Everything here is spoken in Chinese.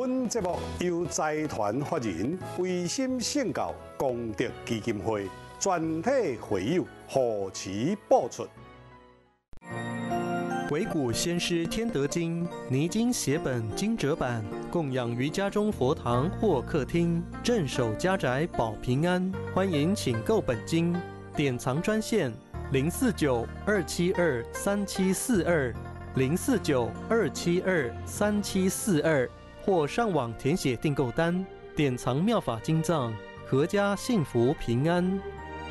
本节目由财团法人维心圣教功德基金会全体会友护持播出。 维古先师天德经泥经写本经折版，供养于家中佛堂或客厅，镇守家宅保平安。欢迎请购本经，典藏专线049-272-3742，049-272-3742，或上网填写订购单，典藏妙法经藏，阖家幸福平安。